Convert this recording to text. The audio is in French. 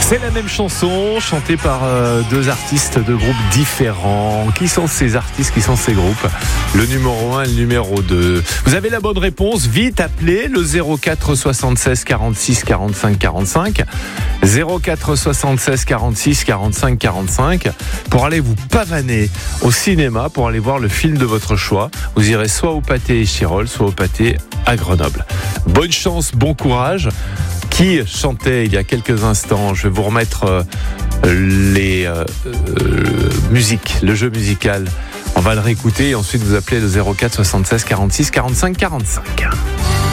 C'est la même chanson, chantée par deux artistes de groupes différents. Qui sont ces artistes, qui sont ces groupes? Le numéro 1 et le numéro 2. Vous avez la bonne réponse, vite appelez le 04 76 46 45 45. 04 76 46 45 45 pour aller vous pavaner au cinéma, pour aller voir le film de votre choix. Vous irez soit au Pâté Chirol, soit au Pâté à Grenoble. Bonne chance, bon courage. Qui chantait il y a quelques instants, je vais vous remettre les musiques, le jeu musical. On va le réécouter et ensuite vous appelez le 04 76 46 45 45.